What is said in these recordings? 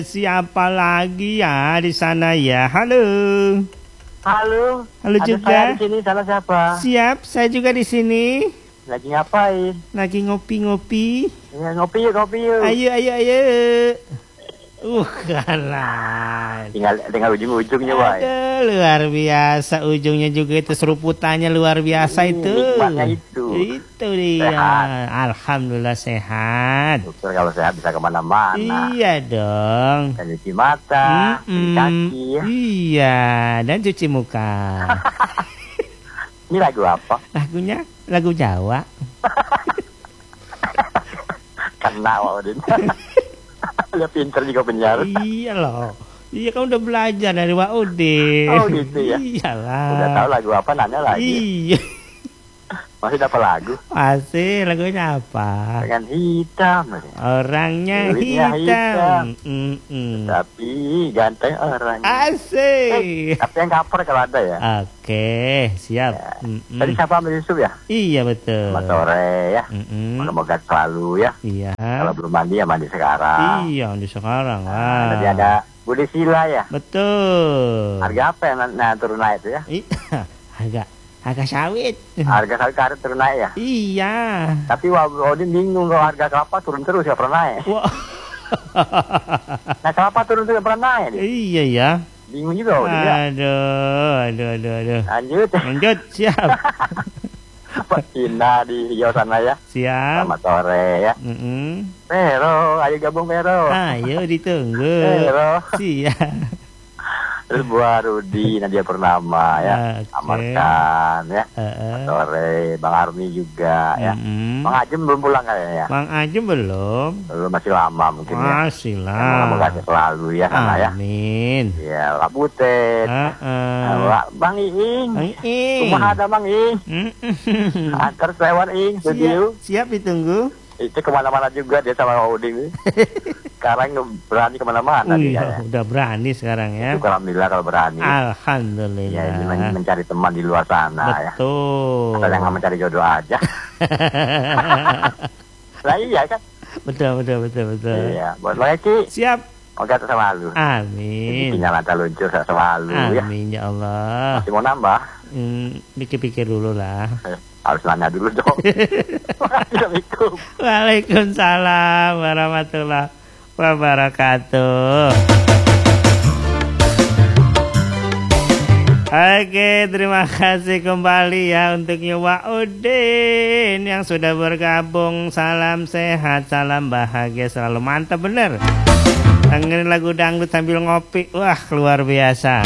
Siapa lagi ya di sana ya? Halo. Halo. Halo ada juga. saya di sini, salah siapa? Siap, saya juga di sini. Lagi ngapain? Lagi ngopi-ngopi. Ya, ngopi yuk, ngopi yuk. Ayo, ayo, ayo. Kalah. Tinggal ujung-ujungnya, Wai. Aduh, luar biasa. Ujungnya juga itu seruputannya luar biasa itu. Nikmatnya itu. Itu dia. Sehat. Alhamdulillah sehat. Syukur kalau sehat bisa kemana-mana. Iya dong. Dan cuci mata, cuci kaki. Iya, dan cuci muka. Ini lagu apa? Lagunya lagu Jawa. Kena Waudin. Dia pinter juga penyiar. Iya loh. Iya kan udah belajar dari Wak Udin. Oh gitu ya. Iyalah. Udah tahu lagu apa, nanya lagi. Iya. Masih dapat lagu? Masih, lagunya apa? Dengan hitam. Orangnya Kulitnya hitam. Tapi ganteng orangnya. Asik. Tapi yang cover kalau ada ya. Oke, siap. Ya. Tadi siapa Amir Yusuf ya? Iya betul. Selamat sore ya. Moga-moga selalu ya. Iya. Kalau belum mandi ya mandi sekarang. Iya, di sekarang Nah, lah. tadi ada Budi Sila ya. Betul. Harga apa yang turun naik itu ya? Harga sawit. Harga sawit karet turun naik ya? Iya. Tapi Odin bingung kalau harga kelapa turun terus ya pernah naik. Wah. Nah kelapa turun terus pernah naik. Iya ya. Bingung juga Odin ya. Aduh. Lanjut, siap. Pak Cina di hijau sana ya. Siap. Selamat sore ya. Pero, ayo gabung Pero. Ayo ditunggu. Pero. Siap. Terus buat Rudi, Nadia Purnama ya, Amarkan ya, sore, Bang Armi juga ya. Bang Ajem belum pulang kayaknya ya? Bang Ajem belum. Belum, masih lama mungkin ya. Masih lah. Semoga selalu ya sana ya. Amin. Ya, Pak Butet. Bang Iing. Bang Iing. Cuma ada Bang Iing. Antar lewat Iing, setuju. Siap ditunggu. Itu kemana-mana juga dia sama Oding. Sekarang berani kemana-mana dia. Udah berani sekarang ya. Itu alhamdulillah kalau berani. Alhamdulillah. Ya, ini mencari teman di luar sana ya. Betul. Atau yang mencari jodoh aja. Lah iya kan. Betul. Iya, buat lo Eki. Siap. Oke, selalu. Amin. Tinggal lancar luncur selalu ya. Amin ya Allah. Masih mau nambah? Pikir-pikir dulu lah. Harus nanya dulu dong. Assalamualaikum. Waalaikumsalam warahmatullahi wabarakatuh. Oke, terima kasih kembali ya untuk Wak Udin yang sudah bergabung. Salam sehat, salam bahagia selalu. Mantap bener. Dengerin lagu dangdut sambil ngopi. Wah, luar biasa.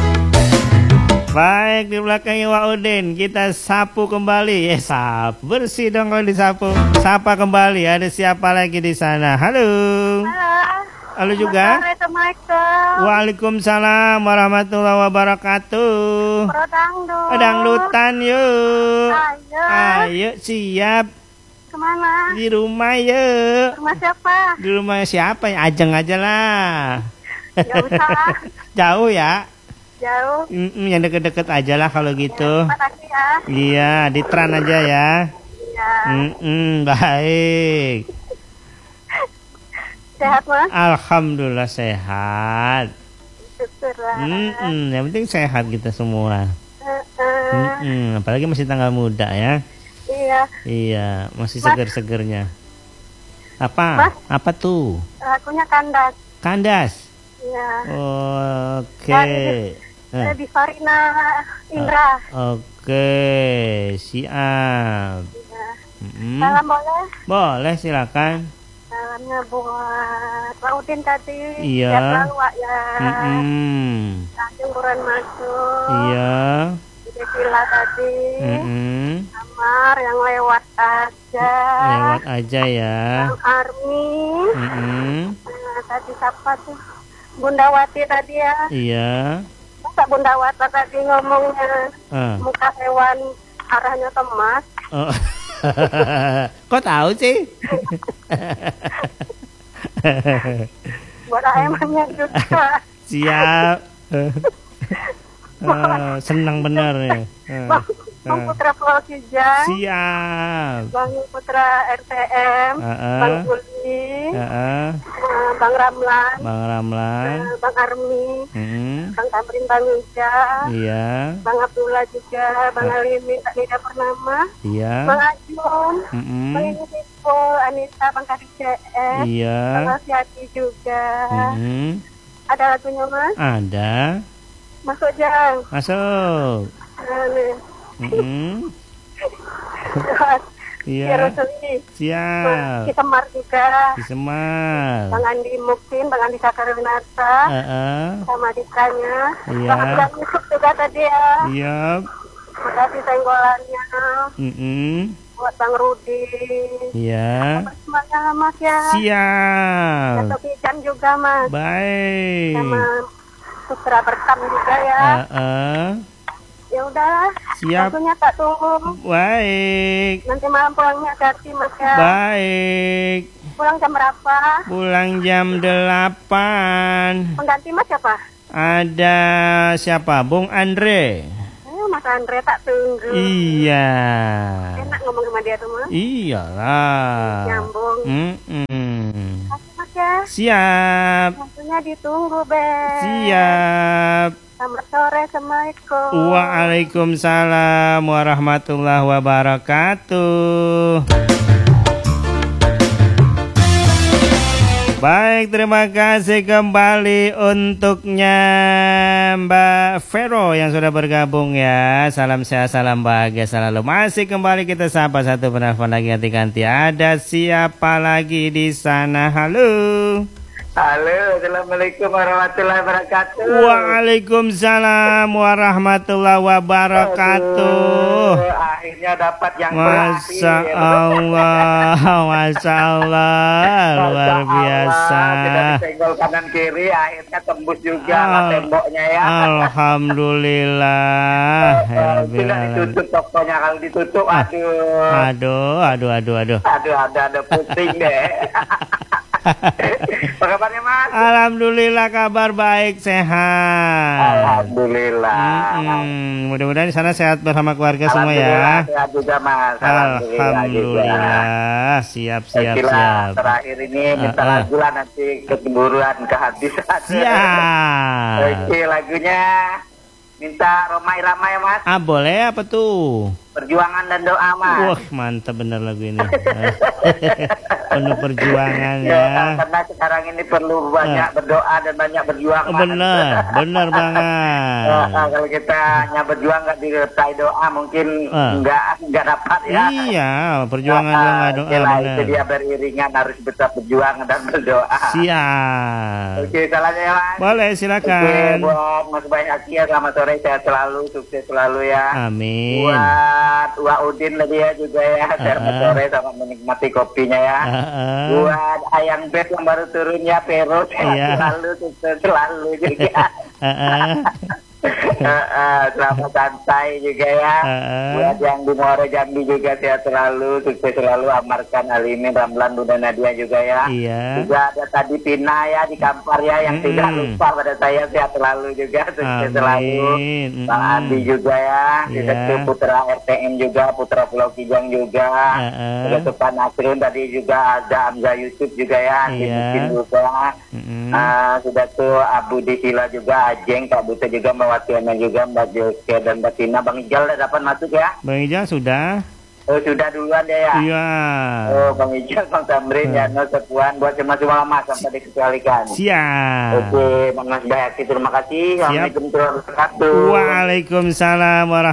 Baik, di belakangnya Wak Udin, kita sapu kembali. Sapu bersih dong kalau disapu. Sapa kembali. Ada siapa lagi di sana? Halo. Halo juga. Assalamualaikum. Waalaikumsalam warahmatullahi wabarakatuh. Dangdut. Dangdutan yuk. Ayo. Siap. Kemana? Di rumah yuk. Rumah siapa? Di rumah siapa ya? Ajeng aja lah. Gak usah. Jauh ya? Jauh. Yang deket-deket aja lah kalau gitu. Makasih ya. Iya, di Tran aja ya. Iya. Baik. Sehat Mas? Alhamdulillah sehat. Syukurlah. Yang penting sehat kita semua. Apalagi masih tanggal muda ya. Iya. Iya, masih seger-segernya. Apa? Mas? Apa tuh? Lagunya Kandas. Kandas. Iya. Oke. Di Farina Indra. Oke, siap. Iya. Salam boleh? Boleh, silakan. Salamnya buat Wak Udin tadi. Iya. Sehat selalu Wak ya. Nanti buruan masuk. Iya. Di Sila tadi. Amar yang lewat aja. Lewat aja ya. Bang Armi. Tadi siapa tuh? Bunda Wati tadi ya. Iya. Masa Bunda Wati tadi ngomongnya muka hewan arahnya ke emas. Oh. Kok tahu sih? Buat ayamnya juga. Siap. Senang benar ya. Bang Putra Pulau Kijang. Siap. Bang Putra RTM. Bang Uli. Bang Ramlan. Bang Armi. Bang Tamrin, Bang Ija. Iya. Bang Abdullah juga. Bang Alimin, Kak Nida Purnama. Iya. Bang Ajun. Bang Ibu Anita, Bang Kadik CS. Iya. Bang Asyati juga. Ada lagunya, Mas? Ada. Masuk, Jang. Masuk. Iya. Siap. Di Semar juga. Di Semar. Bang Andi Muktin, Bang Andi Sakarwinata. Sama Dikanya. Iya. Bang Abdullah Yusuf juga tadi ya. Iya. Makasih senggolannya. Buat Bang Rudi. Iya. Semuanya, Mas ya. Siap. Datuk Ican juga, Mas. Baik. Sama Putra Bertam juga ya. Ya udah. Siap. Lagunya tak tunggu. Baik. Nanti malam pulangnya hati, Mas ya. Baik. Pulang jam berapa? Pulang jam 8. Pengganti Mas siapa? Ada siapa? Bung Andre. Mas Andre tak tunggu. Iya. Enak ngomong sama dia tuh, Mas. Iyalah. Nyambung. Makasih, Mas ya. Siap. Waktunya ditunggu, Beb. Siap. Selamat sore, Assalamualaikum. Waalaikumsalam warahmatullahi wabarakatuh. Baik, terima kasih kembali untuknya Mbak Vero yang sudah bergabung ya. Salam sehat, salam bahagia selalu. Masih kembali kita sapa satu penelpon lagi ganti-ganti. Ada siapa lagi di sana? Halo. Halo, assalamualaikum warahmatullahi wabarakatuh. Waalaikumsalam warahmatullahi wabarakatuh. Akhirnya dapat yang Masya Allah, Masya Allah, luar biasa. Kita disenggol kanan kiri, akhirnya tembus juga sama temboknya ya. Alhamdulillah. Tidak ditutup tokonya, kalau ditutup, aduh. Ada pusing deh. Apa kabarnya, Mas? Alhamdulillah, kabar baik, sehat. Alhamdulillah. Mudah-mudahan di sana sehat bersama keluarga semua ya. Sehat juga, Mas. Alhamdulillah. Siap. Terakhir ini minta lagu lah, nanti kecemburuan kehabisan. Siap. Oke, lagunya minta Roma Irama ya, Mas. Boleh, apa tuh? Perjuangan dan doa, Mas. Wah, mantap bener lagu ini. Penuh perjuangan ya. Karena sekarang ini perlu banyak berdoa dan banyak berjuang. Bener banget. Kalau kita hanya berjuang nggak disertai doa, mungkin nggak dapat ya. Iya, perjuangan juga nggak doa. Itu dia beriringan, harus tetap berjuang dan berdoa. Siap. Oke, salahnya ya, Mas. Boleh, silakan. Oke, buat Mas Bayhaki ya, selamat sore, sehat selalu, sukses selalu ya. Amin. Buat Wak Udin lah dia juga ya, selamat sore sama menikmati kopinya ya. Buat Ayang Beb yang baru turun ya, Pero, sehat selalu, sukses selalu juga. Selamat santai juga ya. Buat yang di Muara Jambi juga sehat selalu, sukses selalu. Amarkan, Alimin, Ramlan, Bunda Nadia juga ya. Juga ada tadi Pina ya di Kampar ya, yang tidak lupa pada saya, sehat selalu juga, sukses selalu. Bang Andi juga ya, Direktur Putra RTM juga, Putra Pulau Kijang juga. Direktur Nasrin tadi juga ada Amza Yusuf juga ya, mungkin juga. Sudah tuh Abu Disila juga, Ajeng, Pak Buta juga, Mawatiana juga, Mbak Josia dan Mbak Tina. Bang Ijal udah dapat masuk ya? Bang Ijal sudah. Oh, sudah duluan deh ya? Iya. Oh, Bang Ijal, Bang Tamrin, ya, Sepuan, buat semua lama sampai dikecualikan. Siap. Oke, Bang Mas Bayhaki, terima kasih. Assalamualaikum warahmatullahi wabarakatuh. Waalaikumsalam warahmatullahi